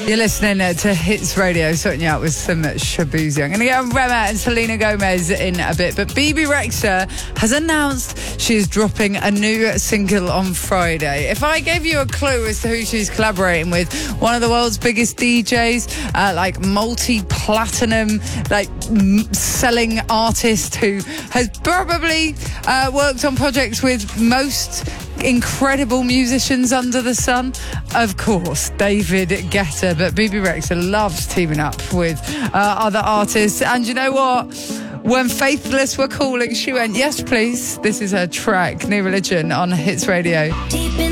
You're listening to Hits Radio, sorting you out with some Shaboozey. I'm going to get on Rema and Selena Gomez in a bit, but Bebe Rexha has announced she is dropping a new single on Friday. If I gave you a clue as to who she's collaborating with, one of the world's biggest DJs, like multi-platinum, like selling artist who has probably worked on projects with most incredible musicians under the sun, of course, David Guetta. But Bebe Rexha loves teaming up with other artists, and you know what? When Faithless were calling, she went, yes please. This is her track, New Religion, on Hits Radio.